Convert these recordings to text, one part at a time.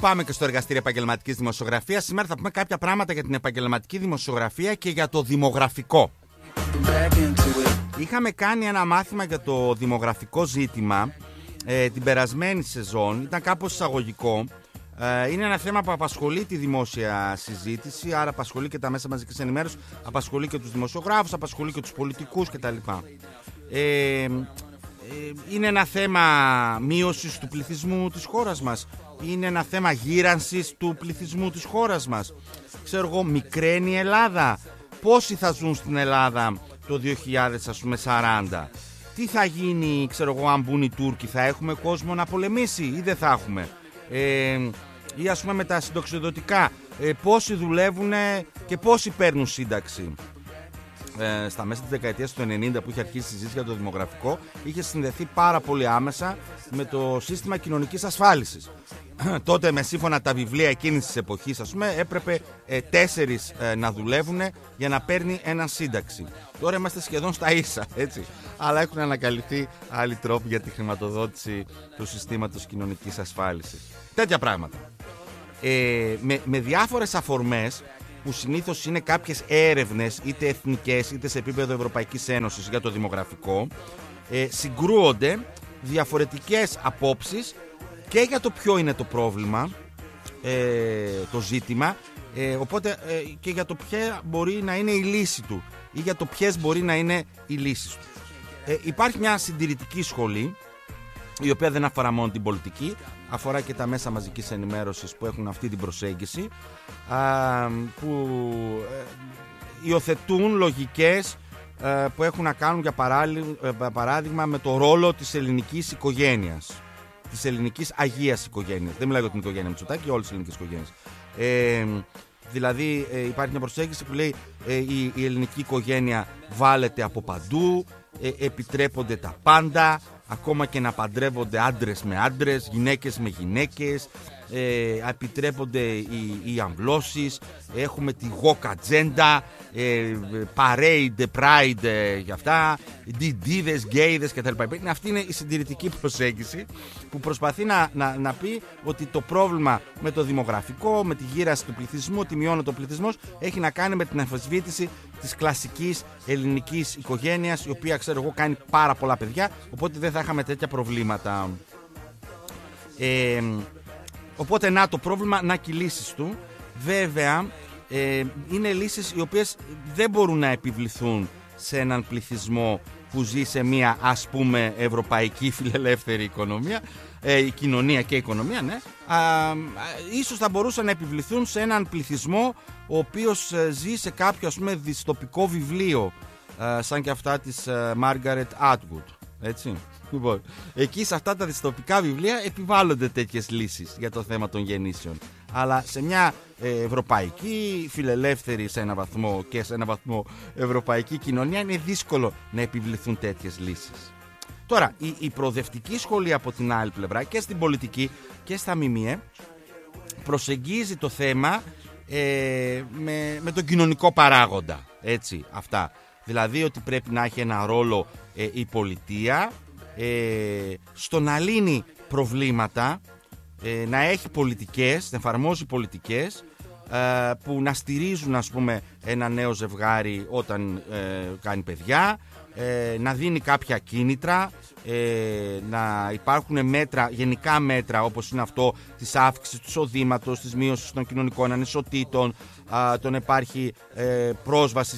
πάμε και στο εργαστήριο επαγγελματικής δημοσιογραφίας. Σήμερα θα πούμε κάποια πράγματα για την επαγγελματική δημοσιογραφία και για το δημογραφικό. Είχαμε κάνει ένα μάθημα για το δημογραφικό ζήτημα την περασμένη σεζόν. Ήταν κάπως εισαγωγικό. Είναι ένα θέμα που απασχολεί τη δημόσια συζήτηση, άρα απασχολεί και τα μέσα μαζικής ενημέρωσης, απασχολεί και τους δημοσιογράφους, απασχολεί και τους πολιτικούς κτλ. Είναι ένα θέμα μείωσης του πληθυσμού της χώρας μας. Είναι ένα θέμα γύρανσης του πληθυσμού της χώρας μας. Ξέρω εγώ, μικραίνει η Ελλάδα. Πόσοι θα ζουν στην Ελλάδα το 2040? Τι θα γίνει, ξέρω εγώ, αν μπουν οι Τούρκοι? Θα έχουμε κόσμο να πολεμήσει ή δεν θα έχουμε? Ή ας πούμε με τα συνταξιοδοτικά, πόσοι δουλεύουν και πόσοι παίρνουν σύνταξη? Στα μέσα της δεκαετίας του 90 που είχε αρχίσει η συζήτηση για το δημογραφικό, είχε συνδεθεί πάρα πολύ άμεσα με το σύστημα κοινωνικής ασφάλισης. Τότε με σύμφωνα τα βιβλία εκείνης της εποχής, ας πούμε, έπρεπε 4 να δουλεύουν για να παίρνει ένα σύνταξη. Τώρα είμαστε σχεδόν στα ίσα, έτσι. Αλλά έχουν ανακαλυφθεί άλλοι τρόποι για τη χρηματοδότηση του συστήματος κοινωνικής ασφάλισης. Τέτοια πράγματα. Με διάφορες αφορμές, που συνήθως είναι κάποιες έρευνες, είτε εθνικές είτε σε επίπεδο Ευρωπαϊκής Ένωσης για το δημογραφικό, συγκρούονται διαφορετικές απόψεις και για το ποιο είναι το πρόβλημα, το ζήτημα, οπότε και για το ποια μπορεί να είναι η λύση του ή για το ποιες μπορεί να είναι οι λύσεις του. Υπάρχει μια συντηρητική σχολή, η οποία δεν αφορά μόνο την πολιτική, αφορά και τα μέσα μαζικής ενημέρωσης που έχουν αυτή την προσέγγιση, που υιοθετούν λογικές που έχουν να κάνουν για παράδειγμα με το ρόλο της ελληνικής οικογένειας, της ελληνικής αγίας οικογένειας. Δεν μιλάω για την οικογένεια Μητσοτάκη, για όλες τις ελληνικές οικογένειες. Δηλαδή υπάρχει μια προσέγγιση που λέει η ελληνική οικογένεια βάλεται από παντού, επιτρέπονται τα πάντα, ακόμα και να παντρεύονται άντρες με άντρες, γυναίκες με γυναίκες, επιτρέπονται οι αμβλώσεις, έχουμε τη woke agenda, parade, pride για αυτά, διδίδες, γκέιδες κτλ. Αυτή είναι η συντηρητική προσέγγιση που προσπαθεί να πει ότι το πρόβλημα με το δημογραφικό, με τη γύραση του πληθυσμού, ότι μειώνεται ο πληθυσμός, έχει να κάνει με την αμφισβήτηση της κλασικής ελληνικής οικογένειας, η οποία, ξέρω εγώ, κάνει πάρα πολλά παιδιά, οπότε δεν θα είχαμε τέτοια προβλήματα. Οπότε να το πρόβλημα, να και οι λύσεις του. Βέβαια είναι λύσεις οι οποίες δεν μπορούν να επιβληθούν σε έναν πληθυσμό που ζει σε μια, ας πούμε, ευρωπαϊκή φιλελεύθερη κοινωνία και οικονομία, ναι. Ίσως θα μπορούσαν να επιβληθούν σε έναν πληθυσμό ο οποίος ζει σε κάποιο, ας πούμε, δυστοπικό βιβλίο, σαν και αυτά της Margaret Atwood, έτσι. Λοιπόν, εκεί σε αυτά τα δυστοπικά βιβλία επιβάλλονται τέτοιες λύσεις για το θέμα των γεννήσεων. Αλλά σε μια ευρωπαϊκή φιλελεύθερη σε ένα βαθμό και σε ένα βαθμό ευρωπαϊκή κοινωνία είναι δύσκολο να επιβληθούν τέτοιες λύσεις. Τώρα, η προοδευτική σχολή από την άλλη πλευρά και στην πολιτική και στα ΜΜΕ προσεγγίζει το θέμα με τον κοινωνικό παράγοντα. Έτσι, αυτά. Δηλαδή ότι πρέπει να έχει ένα ρόλο η πολιτεία στο να λύνει προβλήματα, να έχει πολιτικές, να εφαρμόζει πολιτικές που να στηρίζουν, ας πούμε, ένα νέο ζευγάρι όταν κάνει παιδιά, να δίνει κάποια κίνητρα, να υπάρχουν μέτρα, γενικά μέτρα όπως είναι αυτό της αύξησης του εισοδήματος, της μείωσης των κοινωνικών ανισοτήτων, το να υπάρχει πρόσβαση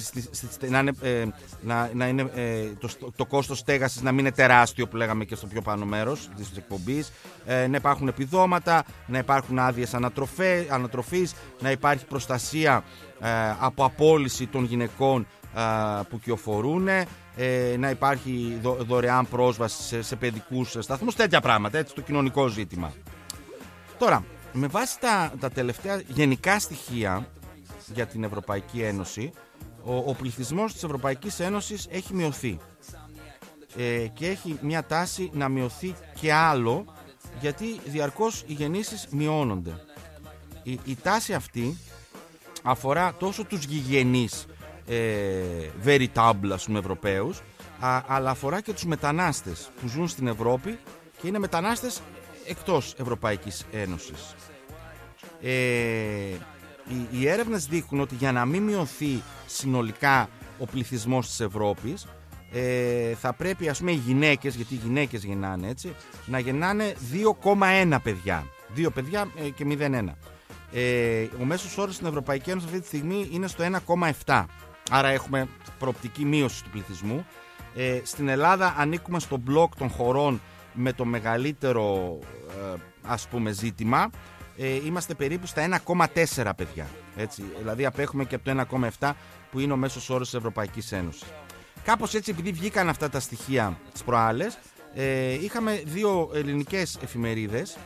να είναι το κόστος στέγασης να μην είναι τεράστιο, που λέγαμε και στο πιο πάνω μέρος της εκπομπής, να υπάρχουν επιδόματα, να υπάρχουν άδειες ανατροφής, να υπάρχει προστασία από απόλυση των γυναικών που κυοφορούν, να υπάρχει δωρεάν πρόσβαση σε παιδικούς σταθμούς, τέτοια πράγματα, έτσι, το κοινωνικό ζήτημα. Τώρα, με βάση τα τελευταία γενικά στοιχεία για την Ευρωπαϊκή Ένωση, ο πληθυσμός της Ευρωπαϊκής Ένωσης έχει μειωθεί και έχει μια τάση να μειωθεί και άλλο, γιατί διαρκώς οι γεννήσεις μειώνονται. Η τάση αυτή αφορά τόσο τους γηγενείς veritable, ας πούμε, Ευρωπαίους, αλλά αφορά και τους μετανάστες που ζουν στην Ευρώπη και είναι μετανάστες εκτός Ευρωπαϊκής Ένωσης. Οι έρευνες δείχνουν ότι για να μην μειωθεί συνολικά ο πληθυσμός της Ευρώπης, θα πρέπει, ας πούμε, οι γυναίκες, γιατί οι γυναίκες γεννάνε έτσι, να γεννάνε 2,1 παιδιά. 2 παιδιά και 0,1. Ο μέσος όρος στην Ευρωπαϊκή Ένωση αυτή τη στιγμή είναι στο 1,7. Άρα έχουμε προοπτική μείωση του πληθυσμού. Στην Ελλάδα ανήκουμε στο μπλοκ των χωρών με το μεγαλύτερο ας πούμε ζήτημα. Είμαστε περίπου στα 1,4 παιδιά. Έτσι, δηλαδή απέχουμε και από το 1,7 που είναι ο μέσος όρος της Ευρωπαϊκής Ένωσης. Κάπως έτσι, επειδή βγήκαν αυτά τα στοιχεία τις προάλλες, είχαμε 2 ελληνικές εφημερίδες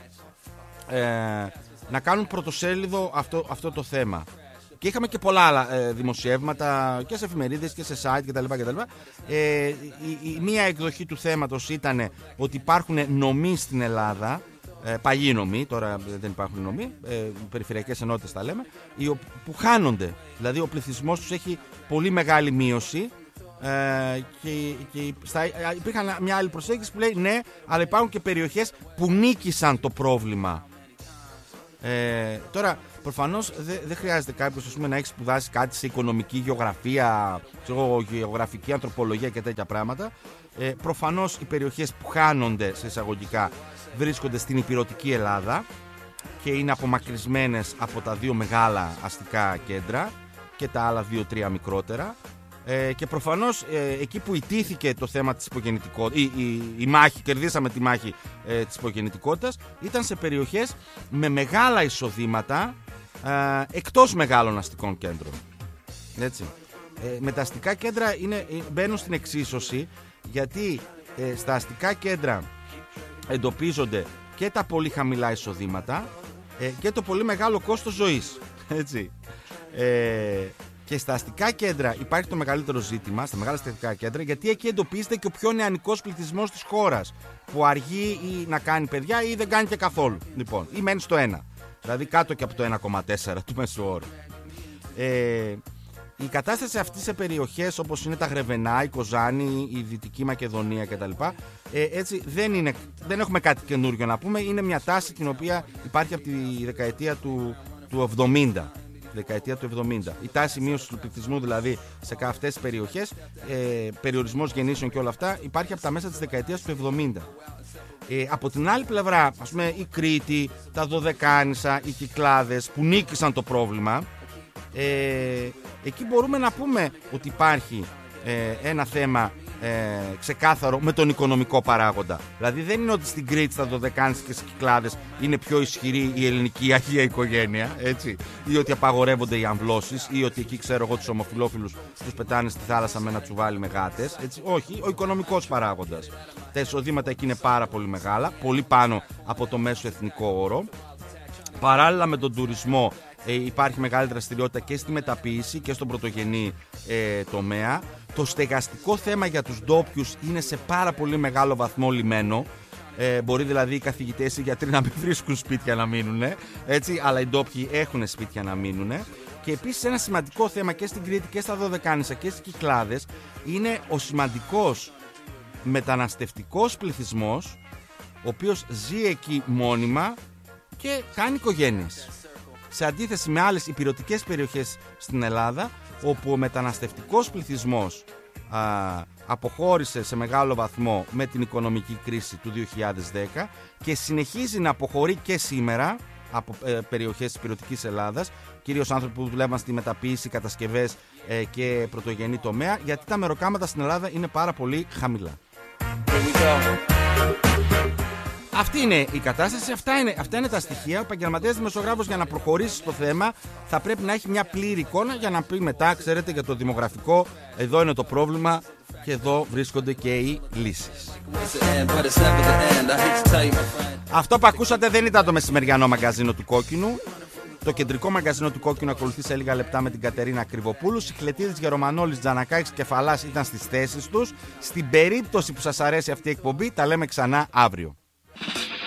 να κάνουν πρωτοσέλιδο αυτό το θέμα. Και είχαμε και πολλά άλλα δημοσιεύματα και σε εφημερίδες και σε site κτλ. Η μία εκδοχή του θέματος ήταν ότι υπάρχουν νομοί στην Ελλάδα, παλιοί νομοί, τώρα δεν υπάρχουν νομοί, περιφερειακές ενότητες τα λέμε, που χάνονται. Δηλαδή ο πληθυσμός τους έχει πολύ μεγάλη μείωση. Υπήρχαν μια άλλη προσέγγιση που λέει ναι, αλλά υπάρχουν και περιοχές που νίκησαν το πρόβλημα. Τώρα προφανώς δεν χρειάζεται κάποιος, ας πούμε, να έχει σπουδάσει κάτι σε οικονομική γεωγραφία, γεωγραφική ανθρωπολογία και τέτοια πράγματα. Προφανώς οι περιοχές που χάνονται σε εισαγωγικά βρίσκονται στην ηπειρωτική Ελλάδα και είναι απομακρυσμένες από τα 2 μεγάλα αστικά κέντρα και τα άλλα 2-3 μικρότερα. Και προφανώς εκεί που ιτήθηκε το θέμα της υπογεννητικότητας, η μάχη, κερδίσαμε τη μάχη της υπογεννητικότητας, ήταν σε περιοχές με μεγάλα εισοδήματα εκτός μεγάλων αστικών κέντρων. Έτσι. Με τα αστικά κέντρα μπαίνουν στην εξίσωση, γιατί στα αστικά κέντρα εντοπίζονται και τα πολύ χαμηλά εισοδήματα και το πολύ μεγάλο κόστος ζωής. Έτσι. Και στα αστικά κέντρα υπάρχει το μεγαλύτερο ζήτημα, στα μεγάλα αστικά κέντρα, γιατί εκεί εντοπίζεται και ο πιο νεανικός πληθυσμός της χώρας, που αργεί ή να κάνει παιδιά ή δεν κάνει και καθόλου. Λοιπόν, ή μένει στο 1, δηλαδή κάτω και από το 1,4 του μέσου όρου. Η κατάσταση αυτή σε περιοχές όπως είναι τα Γρεβενά, η Κοζάνη, η Δυτική Μακεδονία κτλ. Έτσι δεν έχουμε κάτι καινούριο να πούμε. Είναι μια τάση την οποία υπάρχει από τη δεκαετία του 70. Δεκαετία του 70. Η τάση μείωσης του πληθυσμού δηλαδή σε αυτές τις περιοχές, περιορισμός γεννήσεων και όλα αυτά, υπάρχει από τα μέσα της δεκαετίας του 70. Από την άλλη πλευρά, ας πούμε, η Κρήτη, τα Δωδεκάνησα, οι Κυκλάδες που νίκησαν το πρόβλημα, εκεί μπορούμε να πούμε ότι υπάρχει ένα θέμα ξεκάθαρο με τον οικονομικό παράγοντα. Δηλαδή δεν είναι ότι στην Κρήτη, στα Δωδεκάνησα και στις Κυκλάδες είναι πιο ισχυρή η ελληνική αγία οικογένεια, έτσι, ή ότι απαγορεύονται οι αμβλώσεις, ή ότι εκεί, ξέρω εγώ, τους ομοφυλόφιλους τους πετάνε στη θάλασσα με ένα τσουβάλι με γάτες, έτσι. Όχι, ο οικονομικός παράγοντας. Τα εισοδήματα εκεί είναι πάρα πολύ μεγάλα, πολύ πάνω από το μέσο εθνικό όρο. Παράλληλα με τον τουρισμό υπάρχει μεγάλη δραστηριότητα και στη μεταποίηση και στον πρωτογενή τομέα. Το στεγαστικό θέμα για τους ντόπιους είναι σε πάρα πολύ μεγάλο βαθμό λυμένο. Μπορεί δηλαδή οι καθηγητές, οι γιατροί να μην βρίσκουν σπίτια να μείνουν, έτσι, αλλά οι ντόπιοι έχουν σπίτια να μείνουν. Και επίσης ένα σημαντικό θέμα και στην Κρήτη και στα Δωδεκάνησα και στις Κυκλάδες είναι ο σημαντικός μεταναστευτικός πληθυσμός, ο οποίος ζει εκεί μόνιμα και κάνει οικογένειες. Σε αντίθεση με άλλες ηπειρωτικές περιοχές στην Ελλάδα, όπου ο μεταναστευτικός πληθυσμός αποχώρησε σε μεγάλο βαθμό με την οικονομική κρίση του 2010 και συνεχίζει να αποχωρεί και σήμερα από περιοχές της ηπειρωτικής Ελλάδας, κυρίως άνθρωποι που δουλεύαν στη μεταποίηση, κατασκευές και πρωτογενή τομέα, γιατί τα μεροκάματα στην Ελλάδα είναι πάρα πολύ χαμηλά. Αυτή είναι η κατάσταση, αυτά είναι τα στοιχεία. Ο επαγγελματίας δημοσιογράφος, για να προχωρήσει στο θέμα, θα πρέπει να έχει μια πλήρη εικόνα για να πει μετά, ξέρετε, για το δημογραφικό, εδώ είναι το πρόβλημα και εδώ βρίσκονται και οι λύσεις. Αυτό που ακούσατε δεν ήταν το μεσημεριανό μαγκαζίνο του Κόκκινου. Το κεντρικό μαγκαζίνο του Κόκκινου ακολουθεί σε λίγα λεπτά με την Κατερίνα Κρυβοπούλου. Σιχλετίδης, Γερομανόλης, Τζανακάκης, Κεφαλάς ήταν στις θέσεις τους. Στην περίπτωση που σας αρέσει αυτή η εκπομπή, τα λέμε ξανά αύριο.